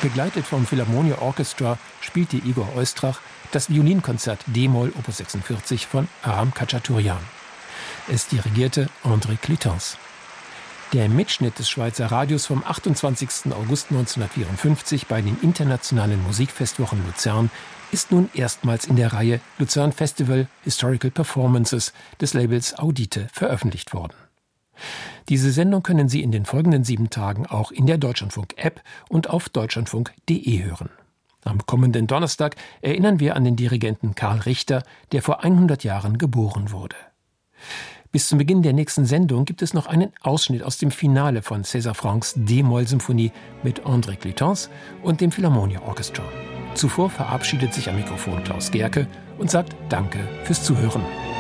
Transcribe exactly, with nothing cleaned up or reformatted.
Begleitet vom Philharmonia Orchestra spielte Igor Oistrach das Violinkonzert D-Moll Opus sechsundvierzig von Aram Khachaturian. Es dirigierte André Clutens. Der Mitschnitt des Schweizer Radios vom achtundzwanzigsten August neunzehnhundertvierundfünfzig bei den Internationalen Musikfestwochen Luzern ist nun erstmals in der Reihe Luzern Festival Historical Performances des Labels Audite veröffentlicht worden. Diese Sendung können Sie in den folgenden sieben Tagen auch in der Deutschlandfunk-App und auf deutschlandfunk punkt de hören. Am kommenden Donnerstag erinnern wir an den Dirigenten Karl Richter, der vor hundert Jahren geboren wurde. Bis zum Beginn der nächsten Sendung gibt es noch einen Ausschnitt aus dem Finale von César Franck's D-Moll-Symphonie mit André Clutens und dem Philharmonia Orchestra. Zuvor verabschiedet sich am Mikrofon Klaus Gerke und sagt Danke fürs Zuhören.